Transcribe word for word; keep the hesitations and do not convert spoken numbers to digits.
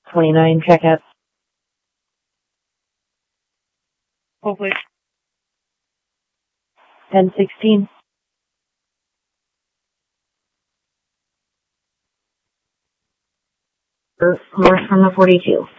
twenty-nine, check out. Hopefully. ten sixteen. North from the forty-two.